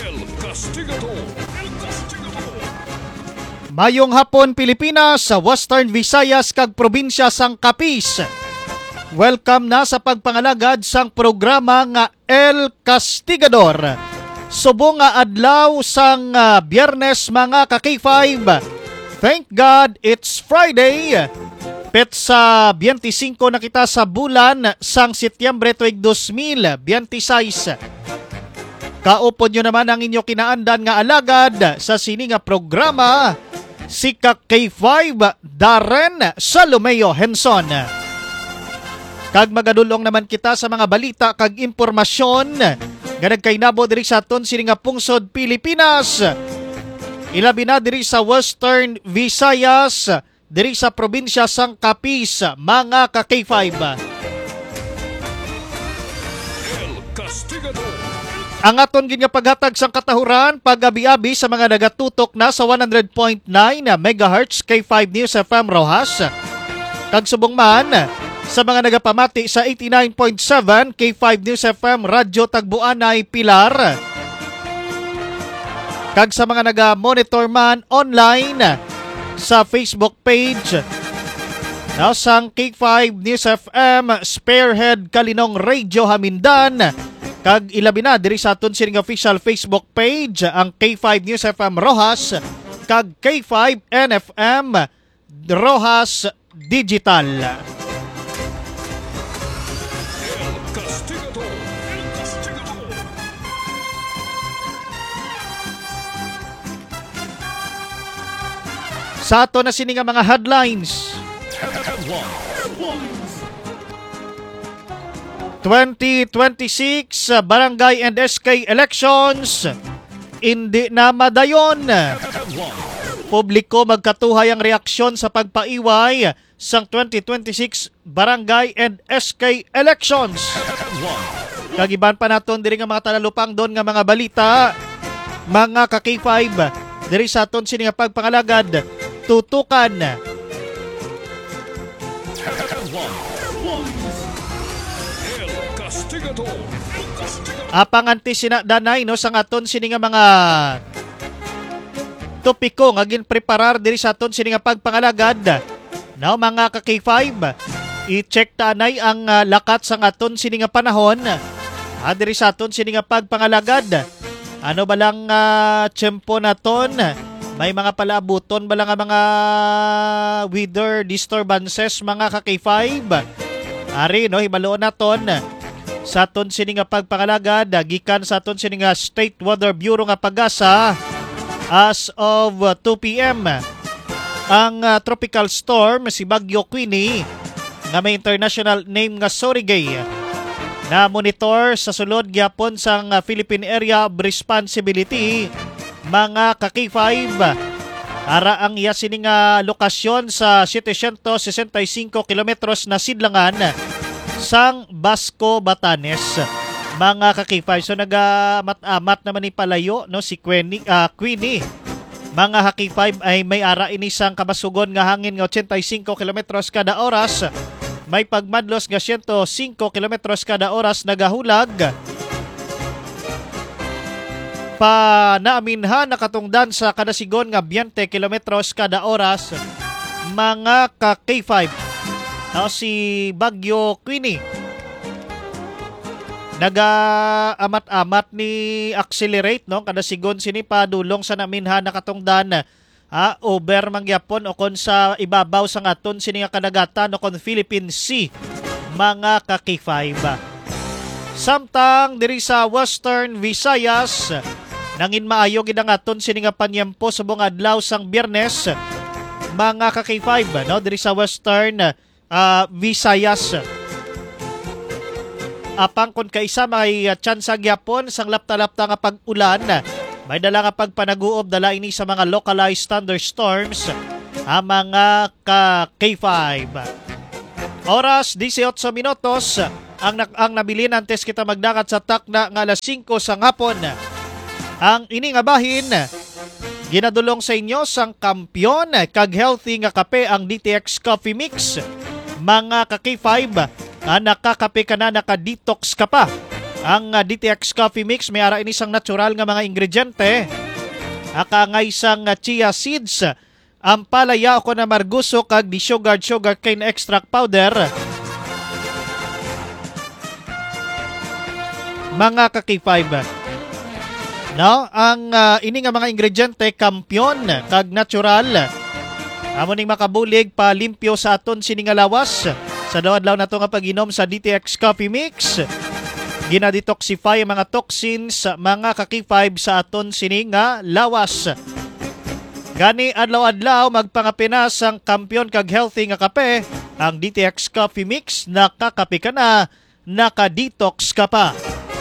El Castigador. El Castigador. Mayong hapon Pilipinas, sa Western Visayas kag probinsya sang Capiz. Welcome na sa pagpangalagad sang programa nga El Castigador. Subong nga adlaw sang Biyernes mga ka-K5. Thank God it's Friday. Pet sa 25 na kita sa bulan sang Setyembre tuig 2026. Kaupod nyo naman ang inyo kinaandan nga alagad sa sini nga programa, si K5 Darren Salomeo Henson. Kag magadulong naman kita sa mga balita kag impormasyon nga nagkainabo diri sa aton sini nga pungsod Pilipinas. Ilabi na diri sa Western Visayas, diri sa probinsya sang Capiz, mga ka-K5. El Castigador. Ang aton ginya paghatag sang katahuran pag-abi-abi sa mga nagatutok na sa 100.9 MHz K5 News FM Rojas. Kag subong man sa mga nagapamati sa 89.7 K5 News FM Radyo Tagbuanay Pilar. Kag sa mga naga-monitor man online sa Facebook page na sang K5 News FM Spearhead Kalinong Radio Hamindan. Kag ilabi na diri sa aton sining official Facebook page ang K5 News FM Rojas kag K5 NFM Rojas Digital. El Castigador. El Castigador. Sa ato na sini nga mga headlines. 2026 Barangay and SK elections hindi na madayon. Publiko magkatuhay ang reaksyon sa pagpaiway sang 2026 Barangay and SK elections. Kagiban pa naton diri nga mga talalupang doon nga mga balita, mga ka-K5 diri sa aton sini nga pagpangalagad tutukan. Apang antisina danay no sang aton sini nga mga topiko nga ginpreparar diri sa aton sini nga pagpangalagad. Now mga ka-K5, i-check tanay ang lakat sang aton sini nga panahon. Diri sa aton sini nga pagpangalagad. Ano ba lang tiyempo naton? May mga palaabuton ba lang ang mga weather disturbances mga ka-K5? Ari no, hibaloon naton sa aton sini nga pagpangalagad gikan sa aton sini nga State Weather Bureau nga pag-asa as of 2 PM ang tropical storm si Bagyo Queenie nga may international name nga Sorigay na monitor sa sulod gyapon sang Philippine Area of Responsibility mga ka-K5 ara ang iya sini nga lokasyon sa 765 kilometros na sidlangan sang Basco, Batanes, mga ka-K5. So nagamat-amat naman ni palayo no si Queenie. Mga ka-K5 ay may ara ini sang kabasugon nga hangin nga 85 kilometros kada oras. May pagmadlos nga 105 kilometros kada oras nagahulag. Pa naaminhan nakatungdan sa kada sigon nga 20 kilometros kada oras, mga ka-K5. Si Bagyo Queenie naga-amat-amat ni accelerate no kada sigon sini padulong sa naminha nakatungdan over mangyapon o kon sa ibabaw sang aton sini nga kadagatan o kon Philippine Sea, mga ka-K5. Samtang diri sa Western Visayas nangin maayo gid ang aton sini nga panyempo subong adlaw sang Biyernes, mga ka-K5 no diri sa Western Visayas. Apang kon kaisa may tsansa gyapon sang lapta-lapta nga pag-ulan, may dala nga pagpanaguob dala ini sa mga localized thunderstorms mga ka-K5. Oras 18 minutos ang nabilin antes kita magdakat sa takna nga alas 5 sa ngapon. Ang ini nga bahin ginadulong sa inyo sang kampyon kag healthy nga kape ang DTX Coffee Mix. Mga ka-K5, nakakape ka na, naka-detox ka pa. Ang DTX Coffee Mix may ara inisang natural nga mga ingrediente. Aka nga isang chia seeds, ang palaya o na marguso kag di sugar cane extract powder. Mga ka-K5. No, ang ini nga mga ingrediente kampiyon kag natural. Amo ning makabulig pa limpyo sa aton sini nga lawas. Sa daw-adlaw na to nga pag-inom sa DTX Coffee Mix. Ginadetoxify ang mga toxins mga ka-K5 sa aton sini nga lawas. Gani adlaw-adlaw magpangapinas ang kampiyon kag healthy nga kape, ang DTX Coffee Mix. Nakakape ka na, naka-detox ka pa.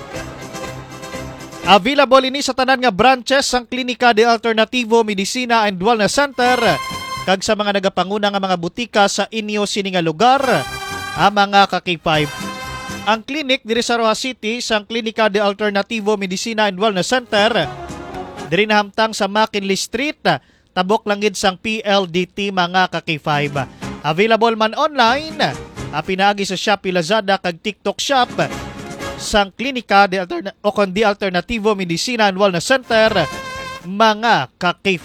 Available ini sa tanan nga branches ang Klinika de Alternativo Medicina and Wellness Center kag sa mga nagapanguna nga mga butika sa inyo sini nga lugar, ang mga ka-K5. Ang klinik diri sa Rojas City sa Klinika de Alternativo Medicina and Wellness Center diri nahamtang sa McKinley Street, tabok langid sang PLDT, mga ka-K5. Available man online, pinaagi sa Shopee, Lazada kag TikTok Shop sang Klinika de Alternativo Medicina and Wellness Center, mga ka-K5.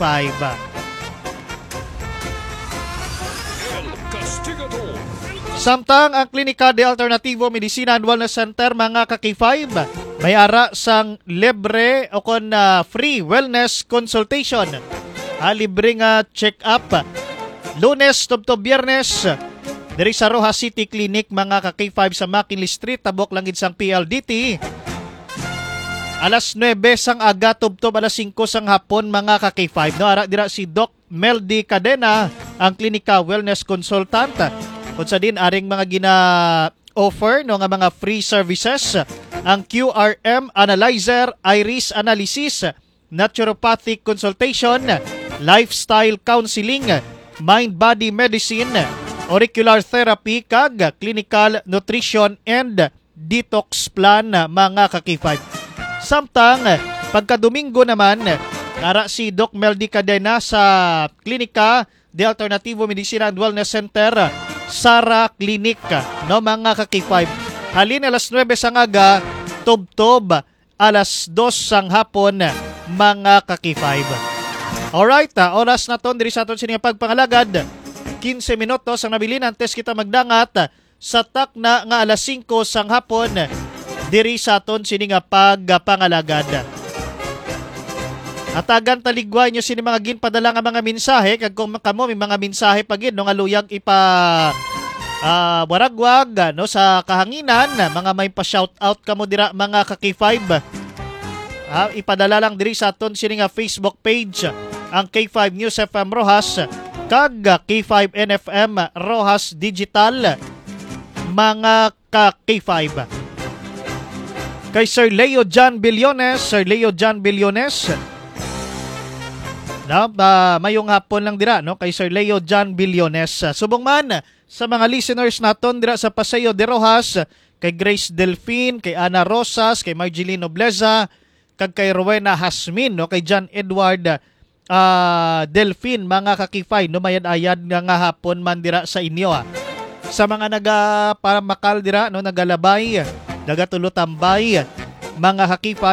El Castigador. Samtang ang Klinika de Alternativo Medicina and Wellness Center, mga ka-K5, may ara sang libre o free wellness consultation. Libre nga check-up. Lunes tubto Biyernes diri sa Rojas City Clinic, mga ka-K5 sa McKinley Street, tabok langid sang PLDT. Alas 9 sang aga tubtob alas 5 sang hapon, mga ka-K5. No, ara dira si Doc Meldy Cadena, ang Klinika Wellness Consultant. Kung sa din aring mga gina-offer no nga mga free services, ang QRM analyzer, iris analysis, naturopathic consultation, lifestyle counseling, mind-body medicine, auricular therapy kag clinical nutrition and detox plan, mga ka-K5. Samtang pagka-Domingo naman, nara si Doc Meldy Cadena sa Klinika de Alternativo Medicina and Wellness Center, Sara Clinic, no, mga ka-K5. Halin alas 9 sang aga, tubtob alas 2 sang hapon, mga ka-K5. Alright, oras na ton diri sa aton sining pagpangalagad. 15 minutos ang nabilin antes kita magdangat sa takna nga alas 5 sang hapon diri sa aton sining pagpangalagad. Atagan taligwa nyo sini mga ginpadala nga mga mensahe, kag kung kamo may mga mensahe pagid no nga luyag ipa waragwag no sa kahanginan, mga may pa shout out kamo dira, mga ka-K5. Ipadala lang diri sa aton sini nga Facebook page, ang K5 News FM Rojas kag K5 NFM Rojas Digital, mga ka-K5. Kay Sir Leo John Billones, no, mayong hapon lang dira no kay Sir Leo John Billones. Subong man sa mga listeners naton dira sa Paseo de Rojas, kay Grace Delfin, kay Ana Rosas, kay Marjeline Obleza, kag kay Rowena Hasmin, no, kay John Edward Delfin, mga ka-K5, no, mayad-ayad nga hapon man dira sa inyo. Sa mga nagapamakal dira no, nagalabay, nagatulotambay, mga ka-K5,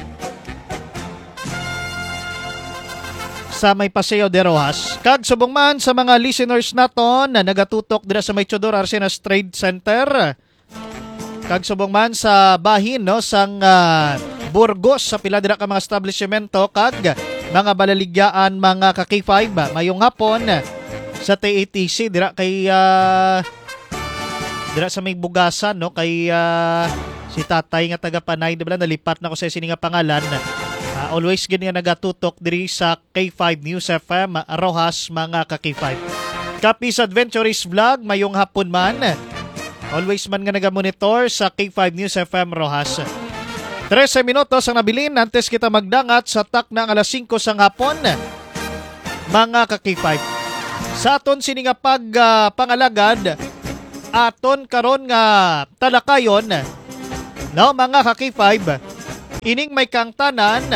sa may Paseo de Rojas. Kag subong man sa mga listeners naton na nagatutok dira sa may Chodor Arsenas Trade Center. Kag subong man sa bahin no sang Burgos, sa pila dira ka mga establishmento kag mga balaligyaan, mga ka-K5, mayong hapon sa TATC dira kay dira sa may Bugasan no kay si tatay nga taga Panay, diba nalipat na ko sa sini nga pangalan. Always ganyan nagatutok diri sa K5 News FM Rojas, mga ka-K5. Kapis Adventurist Vlog, mayong hapon man. Always man nga nagamonitor sa K5 News FM Rojas. 13 minutos ang nabilin antes kita magdangat sa takna ng alas 5 sang hapon, mga ka-K5. Sa aton sini nga pangalagad, aton karon nga talakayon, no, mga ka-K5, ining may kangtanan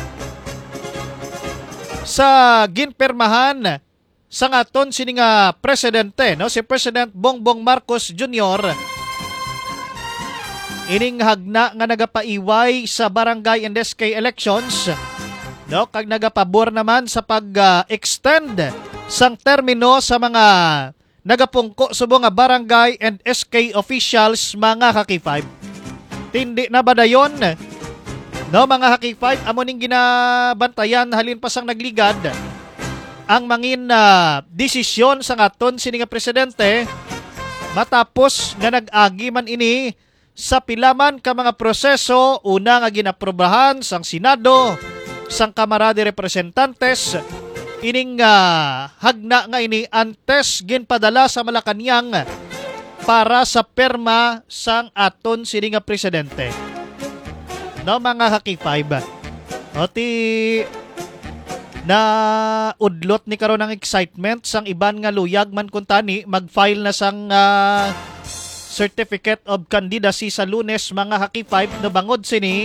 sa ginpermahan sa aton sini nga presidente, no, si President Bongbong Marcos Jr. ining hagna nga nagapaiway sa barangay and SK elections, no, kag nagapabor naman sa pag-extend sang termino sa mga nagapungko subong nga barangay and SK officials mga Haki 5. Tindi na ba dayon? No, mga Haki 5, amo ning ginabantayan halin pa sang nagligad ang mangin desisyon sa aton sini nga presidente matapos nga nag-agi man ini sa pilaman ka mga proseso una nga ginaprobahan sang Senado, sang Kamara de Representantes, ining hagna nga ini antes ginpadala sa Malacañang para sa perma sang aton sini nga presidente. No, mga Haki 5. O ti na udlot ni karon ng excitement sang iban nga luyag man kuntani mag-file na sang Certificate of Candidacy sa Lunes mga Haki 5 no bangod sini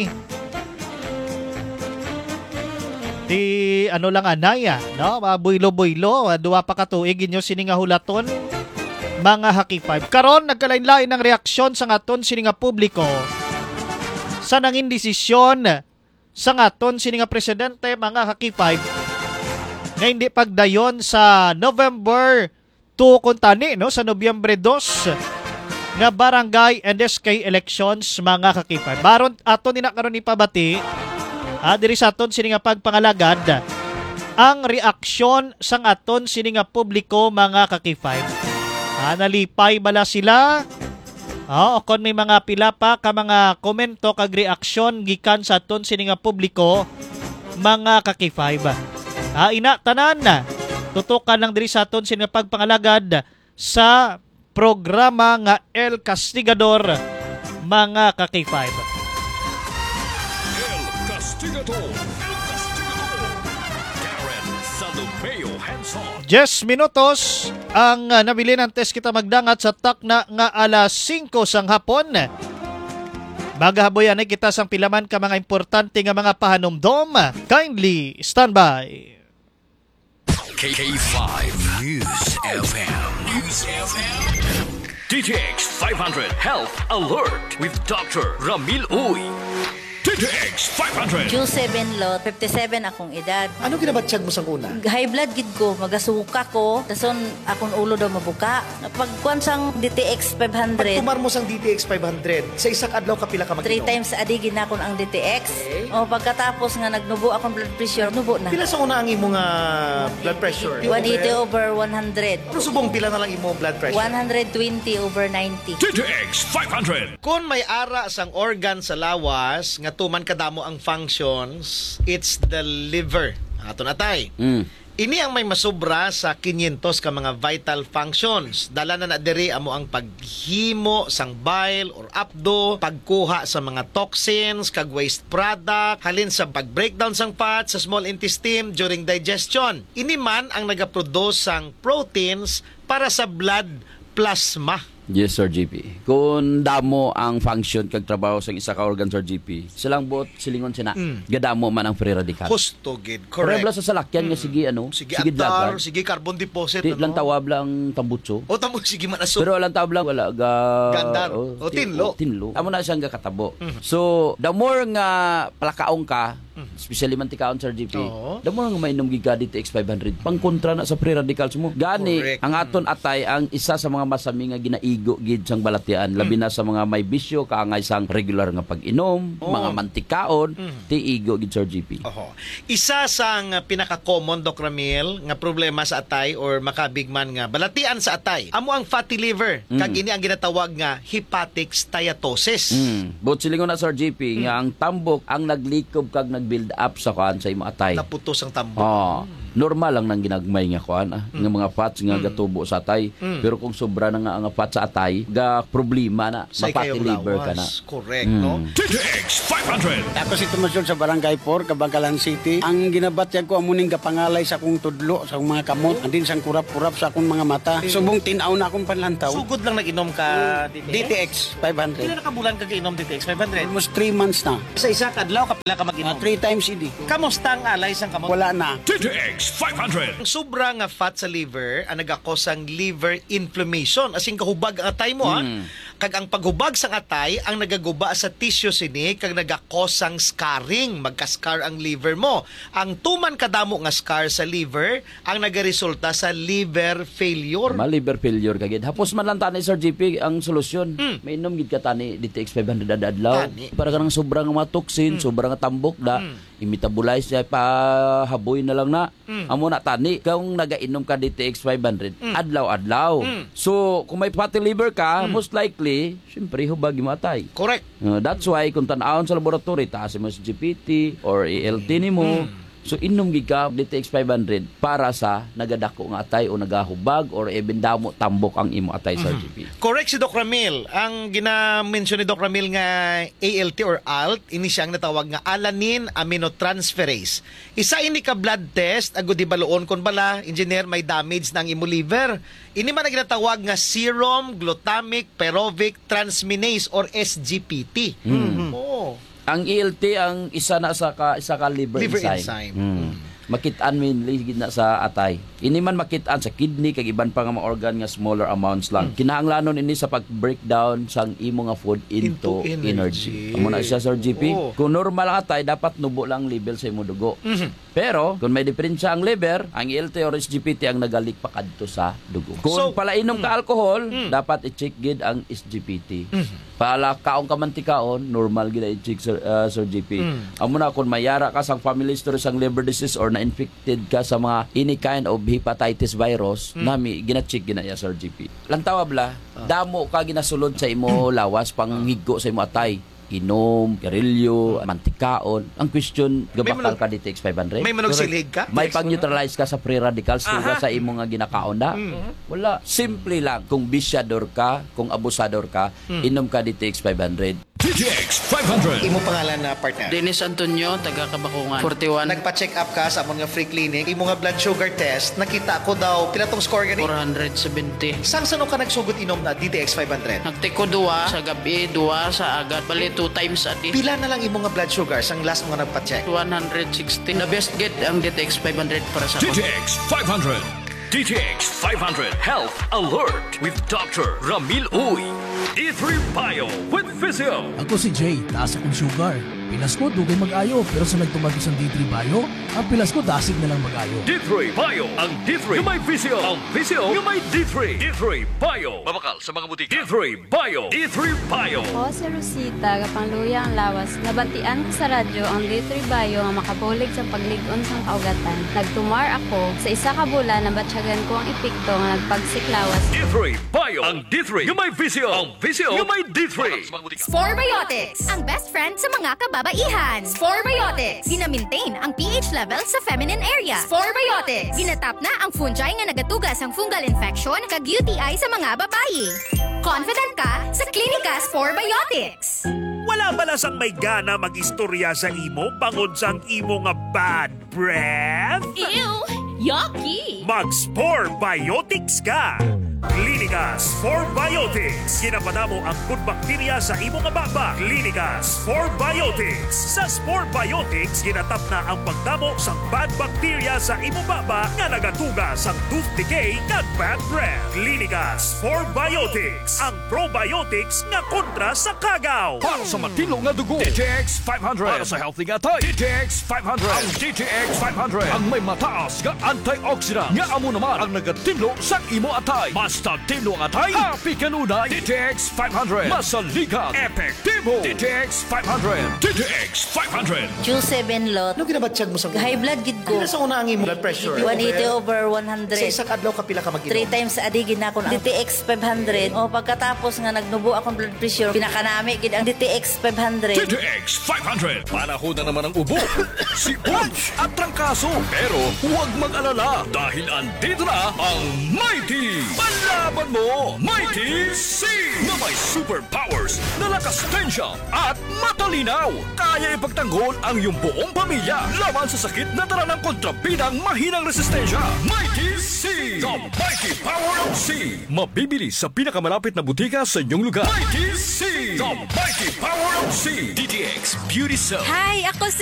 di ano lang anaya no buylo-buylo duwa pa ka tuig inyo sini nga hulaton mga Haki 5. Karon nagkalain-lain ng reaksyon sa aton sini nga publiko sa nangin desisyon sa aton sini nga presidente mga Haki 5 nga hindi pagdayon sa November 2 kuntani no sa Nobyembre 2 nga barangay and SK elections mga Haki 5. Baron aton karon ipabati diri sa aton sini nga pagpangalagad ang reaksyon sang aton sini nga publiko mga Haki 5. Nalipay bala sila? O kon may mga pila pa ka mga komento kag reaksyon gikan sa aton sini nga publiko mga Haki 5. Ina tanan na tutukan lang diri sa aton sini nga pagpangalagad sa programa nga El Castigador mga Haki 5. El Castigador. El Castigador. Karen Salupeo Hanson. 10 minutos ang nabilin antes kita magdangat sa takna nga alas 5 sang hapon. Magahaboyan kita sang pilaman ka mga importante nga mga pahanumdom. Kindly stand by. K5 News FM. News FM. DTX 500 Health Alert with Dr. Ramil Uy. DTX 500. Q7 lot, 57 akong edad. Ano ginabatsyag mo sang una? High blood gid ko, magasuka ko, dason akong ulo daw mabuka. Pagkuan sang DTX 500, Tumar mo sang DTX 500, sa isang adlaw kapila ka 3 mag-inom? times a day ginakon ang DTX. Okay. O pagkatapos nga nagnubo akong blood pressure, nubo na. Pila sa una ang imong blood pressure? 180 over 100. Ano subong pila na lang imong blood pressure? 120 over 90. DTX 500. Kung may ara sang organ sa lawas nga tuman kadamo ang functions, it's the liver. Ato na tay. Ini ang may masubra sa 500 ka mga vital functions. Dala na diri amo ang paghimo sang bile or apdo, pagkuha sa mga toxins, kag waste product, halin sa pag-breakdown sang fat sa small intestine during digestion. Ini man ang nagaproduce sang proteins para sa blood plasma. Yes, Sir GP. Kung damo ang function kag trabaho sa isa ka organ, Sir GP, silang bot silingon sina, gadamo man ang free radical. Husto gid, Correct. correct. Sa salakyan nga sige Sige dagdag. antar, sige carbon deposit. Di lang tawab lang tambutso. O tamo sige man aso. Pero lang tawab lang wala Gandar. O, tinlo. Tinlo. Amo na siyang gakatabo. So, the more nga palakaong ka, especially man tikaon, Sir GP, Oo. the more nga mainom giga DTX 500, pang kontra na sa free radicals mo. Gani, Correct. ang aton atay ang isa sa mga masami nga ginaigo gid sang balatian, labi na sa mga may bisyo kaangay sang regular nga pag-inom, mga mantikaon, tiigo gid, Sir GP. Oho. Isa sang pinaka-common, Doc Ramil, nga problema sa atay or makabigman nga balatian sa atay. Amo ang fatty liver. Kag ini ang ginatawag nga hepatic steatosis. But silingon na, Sir GP, nga ang tambok ang naglikob kag nag-build up sa kuan sa imo atay. Naputos ang tambok. Normal lang nang ginagmay nga kuan nga mga fats nga gatubo sa atay. Pero kung sobra na nga ang fats sa atay, ga problema na, Say mapati kayo liver ka na. lawas. Correct, no? DTX 500. Ako si Tumasyon sa Barangay 4, Kabangkalan City. Ang ginabatyag ko amuning kapangalay sa akong tudlo, sa akong mga kamot, andin sang kurap-kurap sa akong mga mata. Subong tinaw na akong panlantaw. Sugod lang nag-inom ka DTX Kailan 500. nakabulan ka inom DTX 500? Almost 3 months na. Sa isa kadlaw kapila ka mag-inom. 3 times idi. Kamusta ang alay sang kamot? Wala na. DTX 500. Ang sobra nga fat sa liver ang nagakos ang liver inflammation. As in kahubag ang atay mo ha. Kag ang paghubag sa atay ang nagaguba sa tissue sini kag nagakosang scarring, magka-scar ang liver mo. Ang tuman kadamo nga scar sa liver ang nagaresulta sa liver failure. Liver failure kagid. Hapos man lang tani Sir GP ang solusyon. Mainom gid ka tani DTX 500 adlaw. Tani. Para kanang sobrang mga toxin, sobrang tambok da, i-metabolize siya pa haboy na lang na. Amo na tani kung nagainom ka DTX 500 adlaw-adlaw. So kung may fatty liver ka, most likely syempre hubag mo atay. Correct. That's why kung tan-awon sa laboratory taas mo sa GPT or ALT nimo. So inom gid ka DTX 500 para sa nagadako nga atay o nagahubag or even damo tambok ang imo atay sa GP. Correct si Doc Ramil. Ang gina-mention ni Doc Ramil nga ALT or ALT, ini siyang natawag nga alanine aminotransferase. Isa ini ka blood test, agud di baluon kon bala, engineer may damage ng imo liver. Ini man ang ginatawag nga serum glutamic pyruvic transminase or SGPT. Oh. Ang ALT ang isa ka liver enzyme. Makitaan min ligid na sa atay. Ini man makitaan sa kidney kag iban pa nga mga organ nga smaller amounts lang. Kinahanglanon ini sa pag-breakdown sang imo nga food into energy. Amo na siya Sir GP. Kung normal ang atay dapat nubo lang level sa imo dugo. Pero kung may diferensya ang liver, ang ALT or SGPT ang nagalik pa kadto sa dugo. Kung palainom ka alcohol, dapat i-check gid ang SGPT. Pala kaong kamantikaon, normal gid i-check Sir GP. Amo na kung mayara ka sang family history sang liver disease or na-infected ka sa mga any kind of hepatitis virus, nami gina-check ginaya Sir GP. Lantawa bla, damo ka ginasulod sa imo lawas panghigo sa imo atay. Inom, karilyo, mantikaon. Ang question, gabakal ka DTX 500? May manogsilig ka? May pang-neutralize ka sa free radicals tuga sa imo nga ginakaon da? Wala. Simple lang. Kung bisyador ka, kung abusador ka, inom ka DTX 500. DTX 500. Imo pangalan na partner. Dennis Antonio, taga Kabakungan. 41. Nagpa-check up ka sa among nga free clinic, imo nga blood sugar test, nakita ko daw pila tong score gani? 470. Sang sano ka nagsugod inom na DTX 500? Nagtiko 2 sa gabi, 2 sa agad. Bali 2 times a day. Pila na lang imo nga blood sugar sang last mo nga nagpa-check? 160. The best get ang DTX 500 para sa DTX 500. DTX 500 Health Alert with Dr. Ramil Uy. D3 Bio with Physio. Ako si Jay, taas akong sugar. Pilas ko, dugay mag-ayo. Pero sa nagtumag isang D3 Bio, ang pilas ko, dasig na lang mag-ayo. D3 Bio. Ang D3 yung may Physio. Ang Physio yung may D3. D3 Bio. Mabakal sa mga butika. D3 Bio. D3 Bio. Ako si Rosita, kapangluya ang lawas. Nabatian ko sa radyo ang D3 Bio nga makabulig sa pagligon sang kaugatan. Nagtumar ako sa isa ka bulan na batsyagan ko ang epekto nga nagpagsiklawas. D3 Bio. Ang D3 yung may Physio. Ang Physio yung may D3. Sporebiotics, ang best friend sa mga kababaihan. Sporebiotics, gina-maintain ang pH level sa feminine area. Sporebiotics, ginatap na ang fungi nga nagatugas ang fungal infection kag UTI sa mga babayi. Confident ka sa Klinika Sporebiotics. Wala bala sang may gana mag-istorya sa imo bangod sang imo nga bad breath? Ew! Yucky! Mag-Sporebiotics ka! Klinika Sporebiotics. Ginapadamo ang good bacteria sa imo nga baba. Klinika Sporebiotics. Sa Sporebiotics, ginatap na ang pagdamo sang bad bacteria sa imo baba nga nagatuga sang tooth decay kag bad breath. Klinika Sporebiotics. Ang probiotics nga kontra sa kagaw. Para sa matino nga dugo, DTX 500. Para sa healthy nga tayo, DTX 500. Ang DTX 500 ang may mataas nga antioxidant nga amo naman ang nagatinlo sa imo atay. Basta tinlo ang atay, happy kanunay. DTX 500. Masaligat, epektibo. DTX 500. DTX 500. Q7 lot. Ano ginabatsyag mo sa High blood gid ko. Ano sa una ang imo blood pressure? 180 over Sa 100. isang adlaw ka pila ka 3 mag-inom? times a day gid na ako na DTX 500. O pagkatapos nga nagnubo akong blood pressure, pinakanami gid ang DTX 500. DTX 500. Panahon na naman ang ubo, sipon at trangkaso. Pero huwag mag-alala dahil andito na ang Mighty. Panlaban mo, Mighty C! Na may superpowers na lakas tensya at matalinaw. Kaya ipagtanggol ang iyong buong pamilya laban sa sakit na dala ng kontrabidang mahinang resistensya. Mighty C! The Mighty Power of C! Mabibili sa pinakamalapit na butika sa inyong lugar. Mighty C! The Mighty Power of C! DTX Beauty Soap. Hi, ako si